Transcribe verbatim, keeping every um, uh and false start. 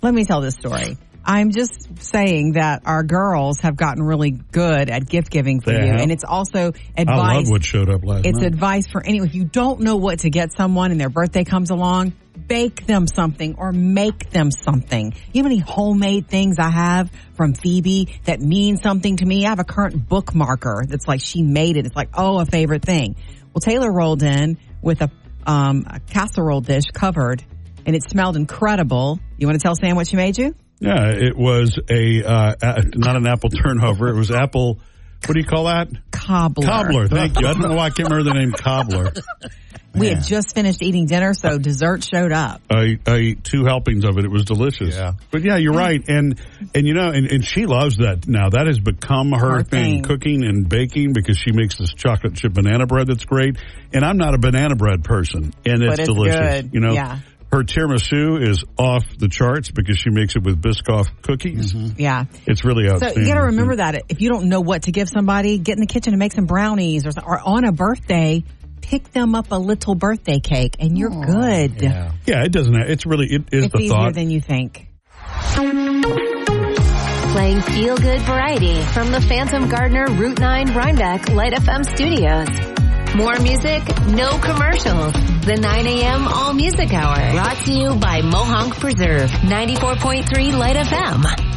Let me tell this story. I'm just saying that our girls have gotten really good at gift giving for They you. have. And it's also advice. I love what showed up last It's night. advice for anyone. If you don't know what to get someone and their birthday comes along, bake them something or make them something. You know how many homemade things I have from Phoebe that mean something to me? I have a current bookmarker that's like she made it. It's like, oh, a favorite thing. Well, Taylor rolled in with a, um, a casserole dish covered, and it smelled incredible. You want to tell Sam what she made you? Yeah, it was a, uh, a not an apple turnover. It was apple, what do you call that? Cobbler. Cobbler, thank you. I don't know why I can't remember the name Cobbler. We had just finished eating dinner, so dessert showed up. I, I ate two helpings of it. It was delicious. Yeah. But yeah, you're right. And, and you know, and, and she loves that now. That has become her, Her thing, thing. cooking and baking, because she makes this chocolate chip banana bread that's great. And I'm not a banana bread person, and it's, But it's delicious. good. You know, Yeah. her tiramisu is off the charts because she makes it with Biscoff cookies. Mm-hmm. Yeah. It's really So outstanding. you got to remember that if you don't know what to give somebody, get in the kitchen and make some brownies, or, or on a birthday, pick them up a little birthday cake, and you're good. Yeah. Yeah, it doesn't. It's really it is It's the easier thought. than you think. Playing feel-good variety from the Phantom Gardener Route nine Rhinebeck Light F M studios. More music, no commercials. The nine a.m. All Music Hour. Brought to you by Mohonk Preserve. ninety-four point three Light F M.